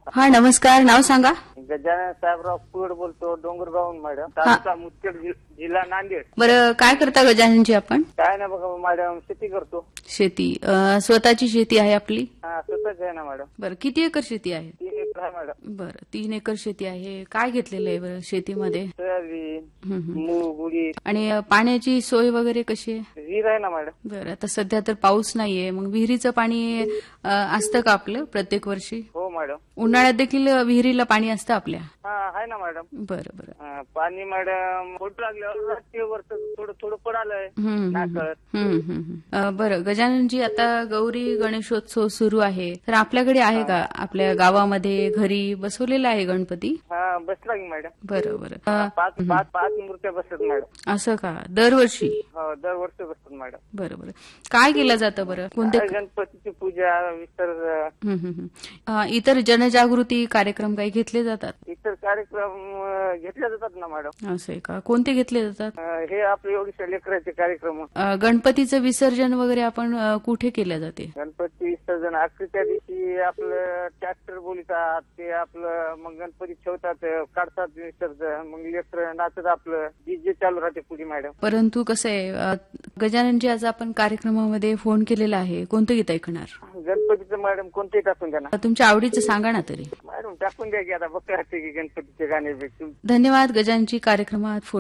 हा नमस्कार, नाव सांगा. गजानन साहेबराव कुड बोलतो, डोंगरगावून मॅडम, तालुका मुदखेड, जिल्हा नांदेड. बरं, काय करता गजाननजी आपण? काय ना बघा मॅडम, शेती करतो. शेती स्वतःची शेती आहे आपली? हा, स्वतःच आहे ना मॅडम. बरं, किती एकर शेती आहे? 3 एकर आहे मॅडम. बरं, 3 एकर शेती आहे. काय घेतलेलं आहे बरं शेतीमध्ये? सोयाबीन, मूग, उडीद. आणि पाण्याची सोय वगैरे कशी आहे? विहीर आहे ना मॅडम. बरं, आता सध्या तर पाऊस नाहीये, मग विहिरीचं पाणी असतं का आपलं प्रत्येक वर्षी? हो मॅडम. उन्हाळ्यात देखील विहिरीला पाणी असतं आपल्या? हा, आहे ना मॅडम. बरं बरं. पाणी मॅडम फोट लागल्यावर रात्री वर्ष थोडं थोडं पडालंय. बरं गजाननजी, आता गौरी गणेशोत्सव सुरू आहे, तर आपल्याकडे आहे का आपल्या गावामध्ये घरी बसवलेला आहे गणपती? हा, बसला की मॅडम. बरं बरं. पाच मूर्त्या बसतात मॅडम. असं का? दरवर्षी? हो, दरवर्षी बसतात मॅडम. बरं बरं. काय केलं जातं बरं? कोणते? गणपतीची पूजा, विसर्जन. इतर जनजागृती कार्यक्रम काही घेतले जातात? इतर कार्यक्रम घेतले जातात ना मॅडम. असं आहे का? कोणते घेतले जातात? हे आपले एवढे लेकराचे कार्यक्रम. गणपतीचं विसर्जन वगैरे आपण कुठे केलं जाते? गणपती विसर्जन अक्षरच्या दिवशी आपलं ट्रॅक्टर बोलतात, ते आपलं मग गणपती ठेवतात, काढतात विसर्जन, मग लेकर नाचत, आपलं डीजे चालू राहते पुढे मॅडम. परंतु कसं आहे गजाननजी, आज आपण कार्यक्रमामध्ये फोन केलेला आहे, कोणतं गीत ऐकणार? गणपतीचं मॅडम, कोणतेही टाकून द्या ना. तुमच्या आवडीचं सांगा ना तरी. मॅडम टाकून द्या की, आता बघता की गणपतीचे गाणे. धन्यवाद गजाननजी, कार्यक्रमात फोन